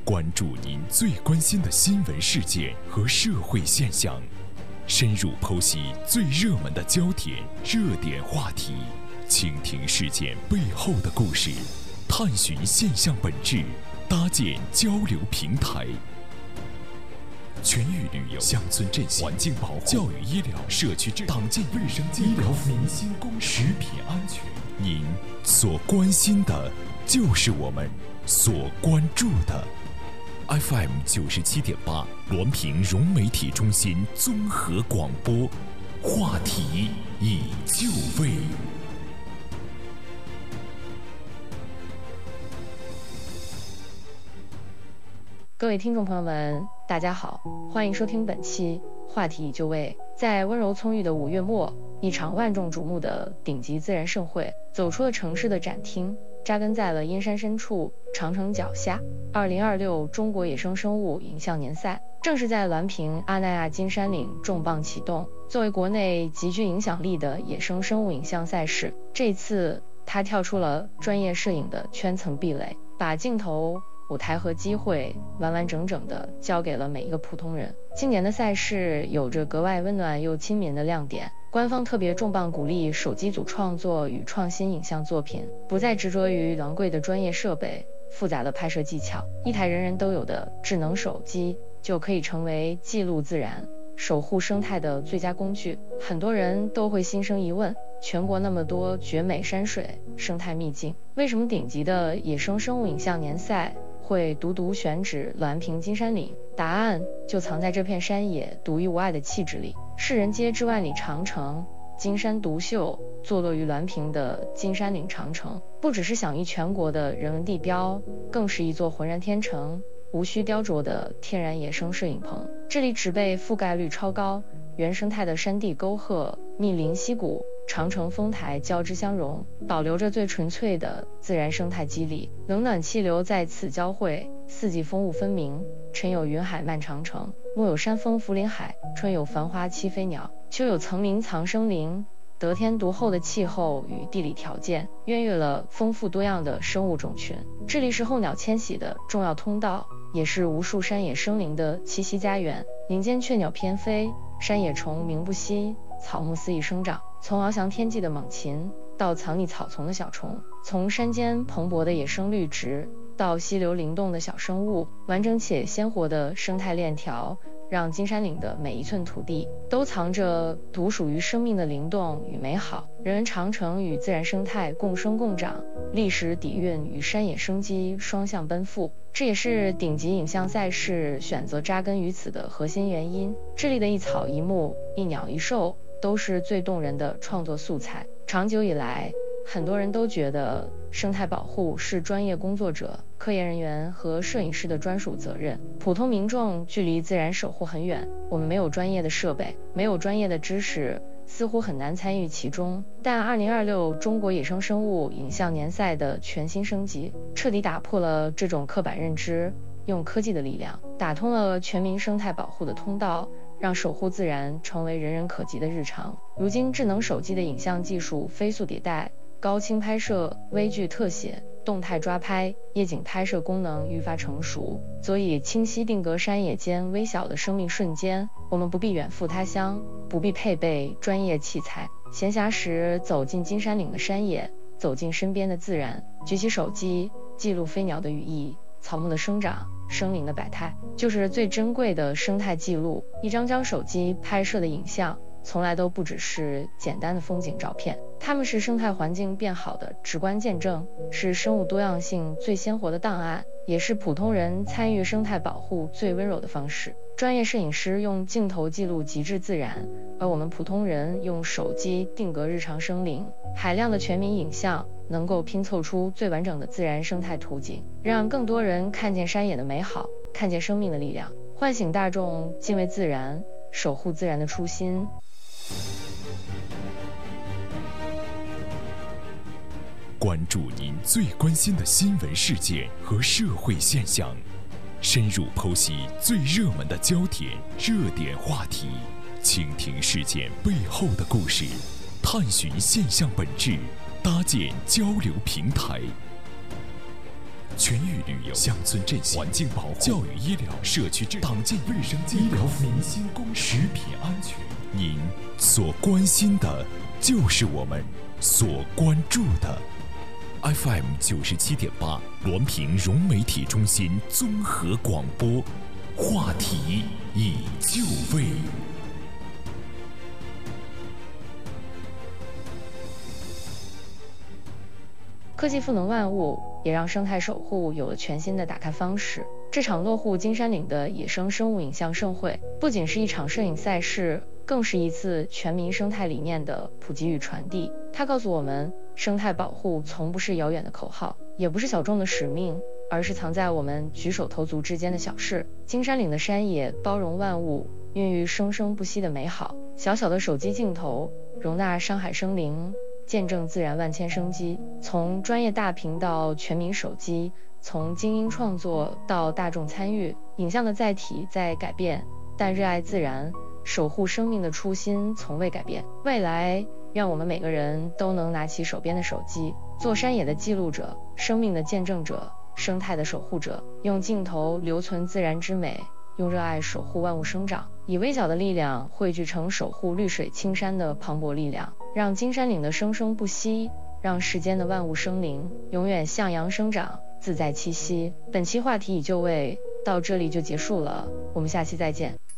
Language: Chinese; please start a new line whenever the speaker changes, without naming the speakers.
关注您最关心的新闻事件和社会现象，深入剖析最热门的焦点、热点话题，倾听事件背后的故事，探寻现象本质，搭建交流平台。全域旅游、乡村振兴、环境保护、教育医疗、社区治理、党建卫生健康、民心公食品安全，您所关心的，就是我们所关注的。FM 97.8，滦平融媒体中心综合广播，话题已就位。
各位听众朋友们，大家好，欢迎收听本期话题已就位。在温柔葱郁的5月末，一场万众瞩目的顶级自然盛会走出了城市的展厅，扎根在了阴山深处、长城脚下。2026中国野生生物影像年赛正是在滦平阿那亚金山岭重磅启动。作为国内极具影响力的野生生物影像赛事，这次它跳出了专业摄影的圈层壁垒，把镜头、舞台和机会完完整整地交给了每一个普通人。今年的赛事有着格外温暖又亲民的亮点，官方特别重磅鼓励手机组创作与创新影像作品，不再执着于昂贵的专业设备、复杂的拍摄技巧，一台人人都有的智能手机就可以成为记录自然、守护生态的最佳工具。很多人都会心生疑问，全国那么多绝美山水、生态秘境，为什么顶级的野生生物影像年赛会独独选址滦平金山岭？答案就藏在这片山野独一无二的气质里。世人皆知万里长城，金山独秀，坐落于滦平的金山岭长城，不只是享誉全国的人文地标，更是一座浑然天成、无需雕琢的天然野生摄影棚。这里植被覆盖率超高，原生态的山地沟壑、密林溪谷、长城峰台交织相融，保留着最纯粹的自然生态肌理。冷暖气流在此交汇，四季风物分明。晨有云海漫长城，暮有山峰伏临海，春有繁花栖飞鸟，秋有层林藏生灵。得天独厚的气候与地理条件，孕育了丰富多样的生物种群。这里是候鸟迁徙的重要通道，也是无数山野生灵的栖息家园。林间雀鸟翩飞，山野虫鸣不息，草木肆意生长。从翱翔天际的猛禽到藏匿草丛的小虫，从山间蓬勃的野生绿植到溪流灵动的小生物，完整且鲜活的生态链条让金山岭的每一寸土地都藏着独属于生命的灵动与美好。人文长城与自然生态共生共长，历史底蕴与山野生机双向奔赴，这也是顶级影像赛事选择扎根于此的核心原因。这里的一草一木、一鸟一兽都是最动人的创作素材。长久以来，很多人都觉得生态保护是专业工作者、科研人员和摄影师的专属责任，普通民众距离自然守护很远，我们没有专业的设备，没有专业的知识，似乎很难参与其中。但2026中国野生生物影像年赛的全新升级，彻底打破了这种刻板认知，用科技的力量打通了全民生态保护的通道，让守护自然成为人人可及的日常。如今智能手机的影像技术飞速迭代，高清拍摄、微距特写、动态抓拍、夜景拍摄功能愈发成熟，所以清晰定格山野间微小的生命瞬间。我们不必远赴他乡，不必配备专业器材，闲暇时走进金山岭的山野，走进身边的自然，举起手机记录飞鸟的羽翼、草木的生长、生灵的百态，就是最珍贵的生态记录。一张张手机拍摄的影像从来都不只是简单的风景照片，它们是生态环境变好的直观见证，是生物多样性最鲜活的档案，也是普通人参与生态保护最温柔的方式。专业摄影师用镜头记录极致自然，而我们普通人用手机定格日常生灵。海量的全民影像能够拼凑出最完整的自然生态图景，让更多人看见山野的美好，看见生命的力量，唤醒大众敬畏自然、守护自然的初心。
关注您最关心的新闻事件和社会现象，深入剖析最热门的焦点、热点话题，倾听事件背后的故事，探寻现象本质，搭建交流平台。 全域旅游、乡村振兴、环境保护、教育医疗、社区治理、党建卫生健康、医疗民心公食品安全。您所关心的，就是我们所关注的。FM 97.8，滦平融媒体中心综合广播，话题已就位。
科技赋能万物，也让生态守护有了全新的打开方式。这场落户金山岭的野生生物影像盛会，不仅是一场摄影赛事，更是一次全民生态理念的普及与传递。它告诉我们，生态保护从不是遥远的口号，也不是小众的使命，而是藏在我们举手投足之间的小事。金山岭的山野包容万物，孕育生生不息的美好。小小的手机镜头，容纳山海生灵，见证自然万千生机。从专业大屏到全民手机，从精英创作到大众参与，影像的载体在改变，但热爱自然、守护生命的初心从未改变。未来，让我们每个人都能拿起手边的手机，做山野的记录者、生命的见证者、生态的守护者，用镜头留存自然之美，用热爱守护万物生长，以微小的力量汇聚成守护绿水青山的磅礴力量，让金山岭的生生不息，让世间的万物生灵永远向阳生长，自在栖息。本期话题已就位，到这里就结束了，我们下期再见。